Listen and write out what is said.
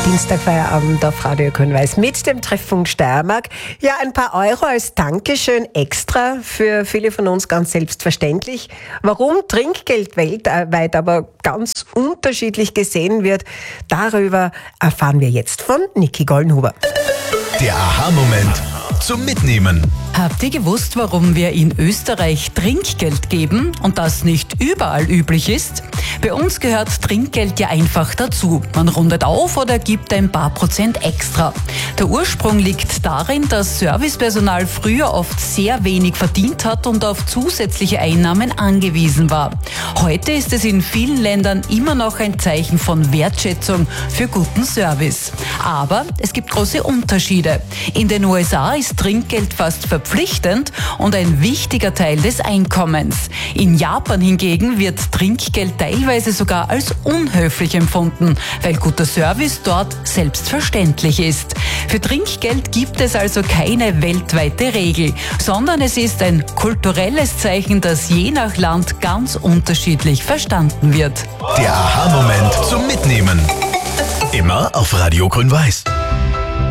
Dienstagfeierabend auf Radio Grün-Weiß mit dem Treffpunkt Steiermark. Ja, ein paar Euro als Dankeschön extra, für viele von uns ganz selbstverständlich. Warum Trinkgeld weltweit aber ganz unterschiedlich gesehen wird, darüber erfahren wir jetzt von Niki Gollenhuber. Der Aha-Moment zum Mitnehmen. Habt ihr gewusst, warum wir in Österreich Trinkgeld geben und das nicht überall üblich ist? Bei uns gehört Trinkgeld ja einfach dazu. Man rundet auf oder gibt ein paar Prozent extra. Der Ursprung liegt darin, dass Servicepersonal früher oft sehr wenig verdient hat und auf zusätzliche Einnahmen angewiesen war. Heute ist es in vielen Ländern immer noch ein Zeichen von Wertschätzung für guten Service. Aber es gibt große Unterschiede. In den USA ist Trinkgeld fast verpflichtend und ein wichtiger Teil des Einkommens. In Japan hingegen wird Trinkgeld teilweise sogar als unhöflich empfunden, weil guter Service dort selbstverständlich ist. Für Trinkgeld gibt es also keine weltweite Regel, sondern es ist ein kulturelles Zeichen, das je nach Land ganz unterschiedlich verstanden wird. Der Aha-Moment zum Mitnehmen. Immer auf Radio Grün-Weiß.